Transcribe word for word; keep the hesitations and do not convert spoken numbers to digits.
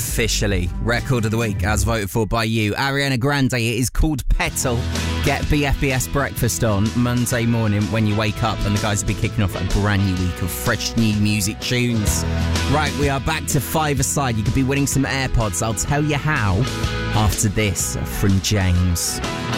Officially, record of the week as voted for by you, Ariana Grande. It is called Petal. Get B F B S breakfast on Monday morning when you wake up, and the guys will be kicking off a brand new week of fresh new music tunes. Right, we are back to five-a-side. You could be winning some AirPods. I'll tell you how after this from James.